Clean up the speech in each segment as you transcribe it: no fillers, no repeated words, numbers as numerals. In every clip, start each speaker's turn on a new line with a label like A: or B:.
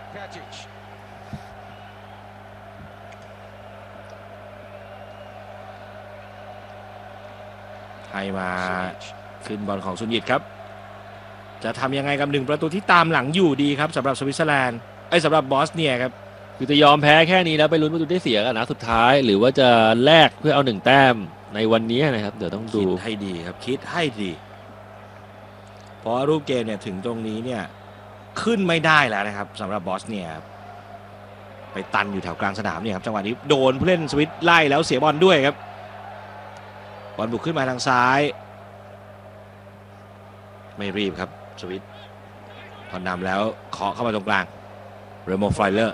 A: ให้มาขึ้นบอลของซุนยิตครับจะทำยังไงกับ1 ประตูที่ตามหลังอยู่ดีครับสำหรับสวิตเซอร์แลนด์สำหรับบอสเนียครับ
B: คือจะยอมแพ้แค่นี้แล้วไปลุ้นประตูได้เสียกันนะสุดท้ายหรือว่าจะแลกเพื่อเอา1 แต้มในวันนี้นะครับเดี๋ยวต้องดู
A: ให้ดีครับคิดให้ดีเพราะรูปเกมเนี่ยถึงตรงนี้เนี่ยขึ้นไม่ได้แล้วนะครับสำหรับบอสเนียไปตันอยู่แถวกลางสนามเนี่ยครับจังหวะนี้โดนผู้เล่นสวิตไล่แล้วเสียบอลด้วยครับบอลบุกขึ้นมาทางซ้ายไม่รีบครับสวิตพอนำแล้วเคาะเข้ามาตรงกลางเรโมไฟเลอร์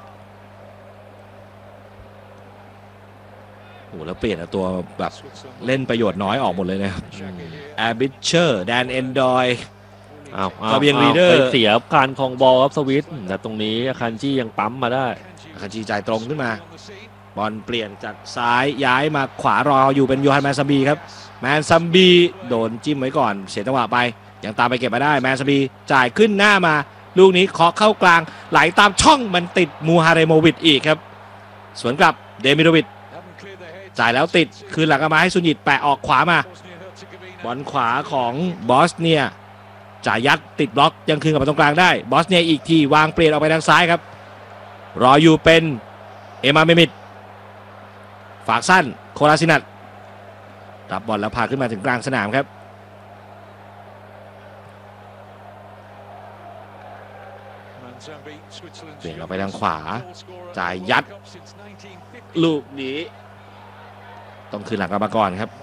A: โอ้แล้วเปลี่ยนตัวแบบเล่นประโยชน์น้อยออกหมดเลยนะครับแอร์บิชเชอร์แดนเอนดอย
B: ฟาเบียนรีเดอร์ไปเสียการครองบอลครับสวิตแต่ตรงนี้อาคันจียังปั๊มมาได้
A: อาคันจีจ่ายตรงขึ้นมาบอลเปลี่ยนจากซ้ายย้ายมาขวารออยู่เป็นโยฮันแมนซัมบีครับแมนซัมบีโดนจิ้มไว้ก่อนเสียจังหวะไปยังตามไปเก็บมาได้แมนซัมบีจ่ายขึ้นหน้ามาลูกนี้เคาะเข้ากลางไหลตามช่องมันติดมูฮาเรโมวิชอีกครับสวนกลับเดมิโรวิชจ่ายแล้วติดคืนหลังมาให้ซุนยิตแปะออกขวามาบอลขวาของบอสเนียจ่ายยัดติดบล็อกยังคืนกลับมาตรงกลางได้บอสเนียอีกทีวางเปลี่ยนออกไปทางซ้ายครับรออยู่เป็นเอมาเมมิดฝากสั้นโคลาซินัทรับบอลแล้วพาขึ้นมาถึงกลางสนามครับเปลี่ยนออกไปทางขวาจ่ายยัดลูกนี้ต้องคืนหลังกลับมาก่อนครับ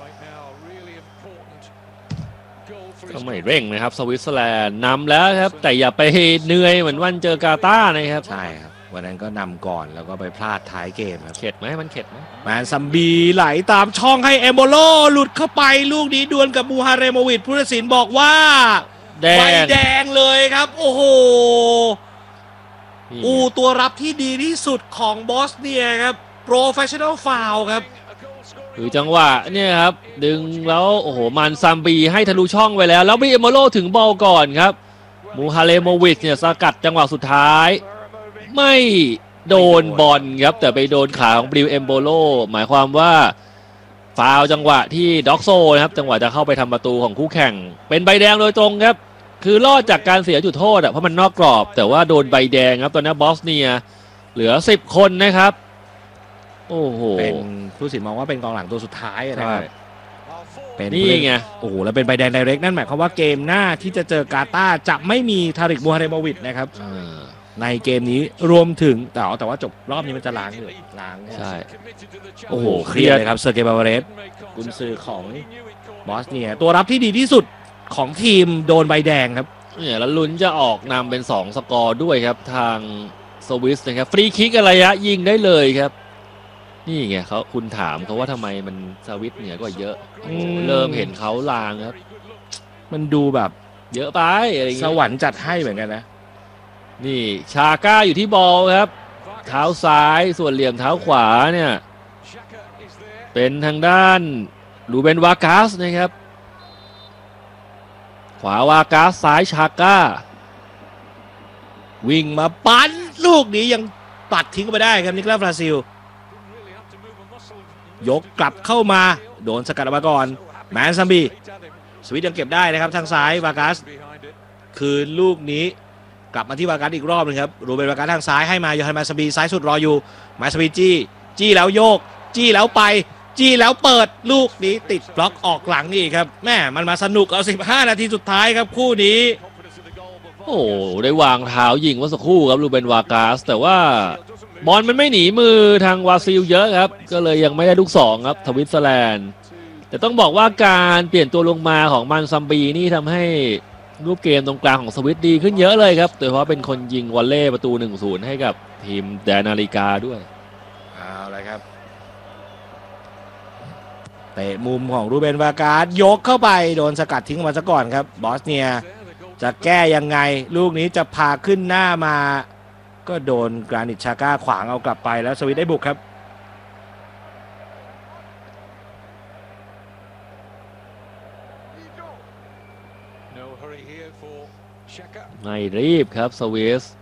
B: ก็ไม่เร่งนะครับสวิตเซอร์แลนด์นำแล้วครับแต่อย่าไปเหนื่อยเหมือนวันเจอกาตาร์นะครับ
A: ใช่ครับวันนั้นก็นำก่อนแล้วก็ไปพลาดท้ายเกมครับ
B: เข็ดไหมมันเข็ดไหม
A: แมนซัมบีไหลตามช่องให้เอมโบโลหลุดเข้าไปลูกนี้ดวลกับมูฮาเรโมวิชผู้ตัดสินบอกว่าใบแดงเลยครับโอ้โหตัวรับที่ดีที่สุดของบอสเนียครับโปรเฟชชั่นอลฟาวล์ครับ
B: คือจังหวะเนี่ยครับดึงแล้วโอ้โหมันซัมบีให้ทะลุช่องไปแล้วบีเอโมโลถึงบอลก่อนครับมูฮาเรโมวิชเนี่ยสกัดจังหวะสุดท้ายไม่โดนบอลครับแต่ไปโดนขาของบริวเอมโบโลหมายความว่าฟาวล์จังหวะที่ด็อกโซนะครับจังหวะจะเข้าไปทำประตูของคู่แข่งเป็นใบแดงโดยตรงครับคือรอดจากการเสียจุดโทษเพราะมันนอกกรอบแต่ว่าโดนใบแดงครับตอนนี้บอสเนียเหลือ10 คนนะครับโอ้โห
A: เป็นผู้สินมองว่าเป็นกองหลังตัวสุดท้ายนะครับ
B: เป็นนี่ไง
A: โอ้โหแล้วเป็นใบแดงไดเรกนั่นหมายความว่าเกมหน้าที่จะเจอกาตาร์จะไม่มีทาริกมูฮาเรโมวิชนะครับในเกมนี้รวมถึงแต่ว่าจบรอบนี้มันจะล้าง
B: ใช่
A: โอ้โหเครียดเลยครับเซอร์เกย์บาเวเรสกุนซือของบอสเนียตัวรับที่ดีที่สุดของทีมโดนใบแดงครับ
B: เนี่ยแล้วลุ้นจะออกนำเป็น2 สกอร์ด้วยครับทางสวิสนะครับฟรีคิกอะไรยิงได้เลยครับนี่ไงคุณถามเขาว่าทำไมมันสวิสเหนือกว่าเยอะเริ่มเห็นเขาลางครับ
A: มันดูแบบ
B: เยอะไปอะไรอย่างเงี้
A: ยสวรรค์จัดให้เหมือนกันนะ
B: นี่ชาก้าอยู่ที่บอลครับเท้าซ้ายส่วนเหลี่ยมเท้าขวาเนี่ยเป็นทางด้านลูเบนวากัสนะครับขวาวากัสซ้ายชาก้า
A: วิ่งมาปั้นลูกนี้ยังปัดทิ้งไปได้ครับนิโคลัสบราซิลยกกลับเข้ามาโดนสกัดออกมาก่อนแมนซัมบีสวิตยังเก็บได้นะครับทางซ้ายวากัสคืนลูกนี้กลับมาที่วากัสอีกรอบนึงครับรูเบนวากัสทางซ้ายให้มาโยฮันแมนซัมบีซ้ายสุดรออยู่แมนซัมบีจี้แล้วโยกจี้แล้วไปจี้แล้วเปิดลูกนี้ติดบล็อกออกหลังนี่ครับแม่มันมาสนุกเอา15 นาทีสุดท้ายครับคู่นี้
B: โอ้ได้วางเท้ายิงว่าสักครู่ครับรูเบนวากัสแต่ว่าบอลมันไม่หนีมือทางวาซิลเยอะครับก็เลยยังไม่ได้ลูก2ครับสวิตเซอร์แลนด์แต่ต้องบอกว่าการเปลี่ยนตัวลงมาของมันซัมบีนี่ทำให้รูปเกมตรงกลางของสวิตดีขึ้นเยอะเลยครับโดยเฉพาะเป็นคนยิงวอลเล่ประตู 1-0 ให้กับทีมแดนนาฬิกาด้วย
A: เอาละครับเตะมุมของรูเบนวากัสยกเข้าไปโดนสกัดทิ้งมาซะก่อนครับบอสเนียจะแก้ยังไงลูกนี้จะพาขึ้นหน้ามาก็โดนกรานิตชาก้าขวางเอากลับไปแล้วสวิตได้บุกครับ
B: ไม่รีบครับสวิส